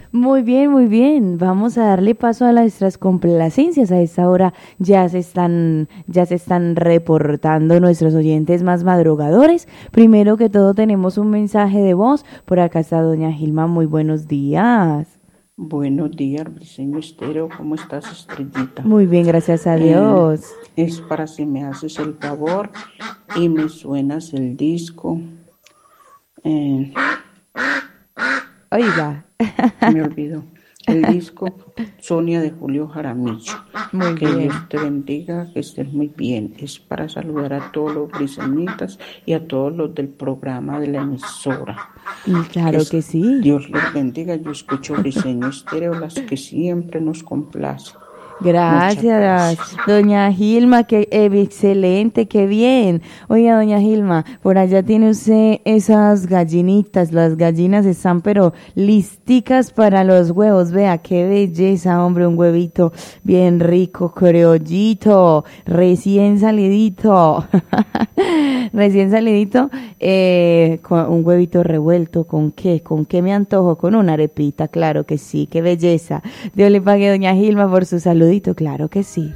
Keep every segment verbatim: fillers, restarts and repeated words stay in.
Muy bien, muy bien. Vamos a darle paso a nuestras complacencias. A esta hora ya se están, ya se están reportando nuestros oyentes más madrugadores. Primero que todo tenemos un mensaje de voz. Por acá está doña Gilma. Muy buenos días. Buenos días, Briseño Estéreo. ¿Cómo estás, Estrellita? Muy bien, gracias a Dios. Eh, es para si me haces el favor y me suenas el disco. Eh, Oiga. Me olvidó. El disco Sonia de Julio Jaramillo. Muy que bien. Dios te bendiga, que estés muy bien. Es para saludar a todos los briseñitas y a todos los del programa de la emisora. Y claro Es, que sí. Dios les bendiga. Yo escucho Briseño Estéreo, las que siempre nos complace. Gracias, gracias, doña Gilma, que eh, excelente, qué bien. Oiga, doña Gilma, por allá tiene usted esas gallinitas, las gallinas están pero listicas para los huevos. Vea, qué belleza, hombre, un huevito bien rico, criollito, recién salidito, recién salidito, eh, con un huevito revuelto, ¿con qué? ¿Con qué me antojo? Con una arepita, claro que sí, qué belleza. Dios le pague, doña Gilma, por su salud. Claro que sí.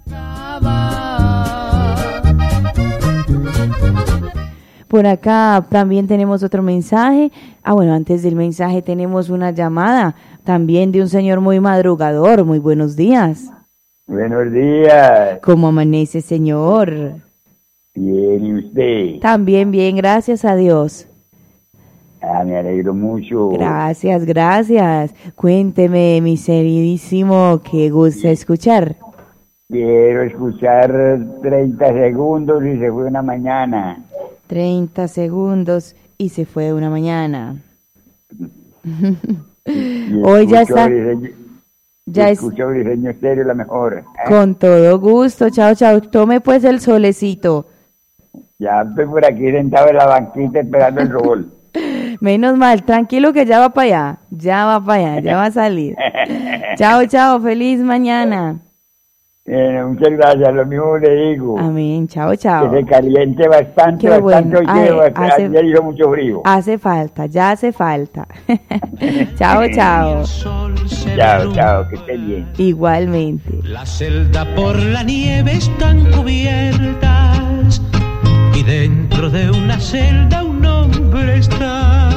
Por acá también tenemos otro mensaje. Ah, bueno, antes del mensaje tenemos una llamada también de un señor muy madrugador. Muy buenos días. Buenos días. ¿Cómo amanece, señor? Bien, ¿y usted? También bien, gracias a Dios. Ah, me alegro mucho. Gracias, gracias. Cuénteme, mi queridísimo, ¿qué gusta escuchar? Quiero escuchar treinta segundos y se fue una mañana. treinta segundos y se fue una mañana. Hoy ya está. Briseño, ya escucho es, Briseño Estéreo la mejor. ¿Eh? Con todo gusto. Chao, chao. Tome pues el solecito. Ya estoy por aquí sentado en la banquita esperando el sol. Menos mal, tranquilo que ya va para allá, ya va para allá, ya va a salir. Chao, chao, feliz mañana. Eh, muchas gracias, lo mismo le digo. Amén, chao, chao. Que se caliente bastante, Qué bastante bueno. hoy, Ay, hace, ayer hizo mucho frío. Hace falta, ya hace falta. Chao, chao. Chao, chao, que esté bien. Igualmente. La celda por la nieve están cubiertas y dentro de una celda un hombre está.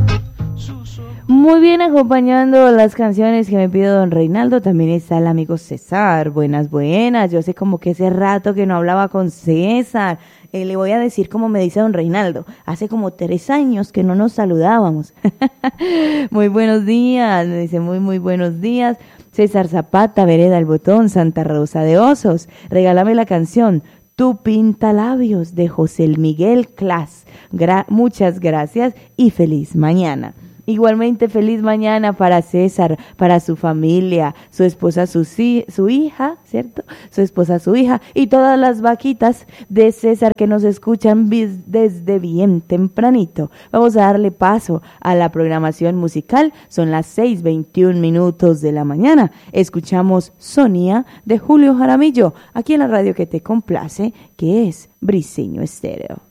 Muy bien, acompañando las canciones que me pide don Reinaldo, también está el amigo César. Buenas, buenas. Yo sé como que hace rato que no hablaba con César. Eh, le voy a decir como me dice don Reinaldo. Hace como tres años que no nos saludábamos. Muy buenos días. Me dice muy, muy buenos días. César Zapata, Vereda El Botón, Santa Rosa de Osos. Regálame la canción Tu Pinta Labios de José Miguel Clas. Gra- muchas gracias y feliz mañana. Igualmente feliz mañana para César, para su familia, su esposa, su, su hija, ¿cierto? Su esposa, su hija y todas las vaquitas de César que nos escuchan desde bien tempranito. Vamos a darle paso a la programación musical. Son las seis veintiún minutos de la mañana. Escuchamos Sonia de Julio Jaramillo, aquí en la radio que te complace, que es Briseño Estéreo.